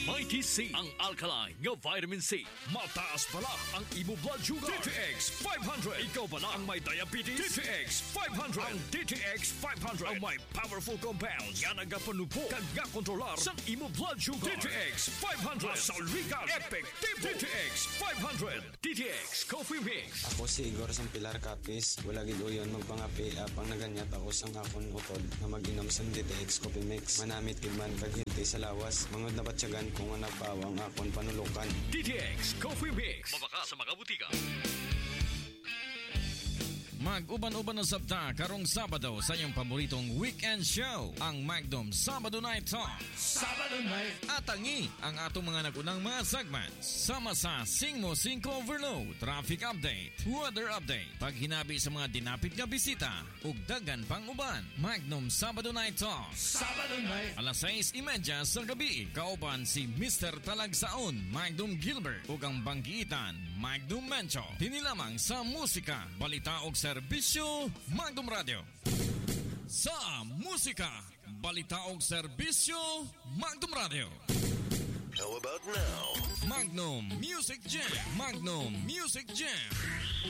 Mighty C ang alkaline nga vitamin C. Mataas pala ang imo blood sugar. DTX 500. Ikaw pala ang may diabetes. DTX 500. Ang DTX 500 ang may powerful compounds nga nagapanupo kag nga kontrolar sa imo blood sugar. DTX 500. Masaligan. Effective. DTX 500. DTX Coffee Mix. Ako si Igor Sampilar Capis. Wala gid uyon magpangapi apang naganyat ako sang akon utod na mag-inom sa DTX Coffee Mix. Manamit gid man kag hilti sa lawas. Mangod na batyagan kung nga nagpawang akon panulukan. DTX Coffee Mix. Mabaka sa mga butika. Mag-uban-uban na sabta karong Sabado sa iyong paboritong weekend show, ang Magnum Sabado Night Talk. Sabado Night. Atangi ang atong mga nagunang mga segments. Sama sa Sing Mo 5 Overload, Traffic Update, Weather Update, paghinabi sa mga dinapit nga bisita, ug daghan pang uban. Magnum Sabado Night Talk. Sabado Night. Alas 6:30 sa gabi, kauban si Mr. Talagsaon, Magnum Gilbert, ug ang banggitan, Magnum Mencho. Tinilamang sa musika, balita ug serbisyo, Magnum Radio. Sa musika, balita ug serbisyo, Magnum Radio. How about now? Magnum Music Jam. Magnum Music Jam.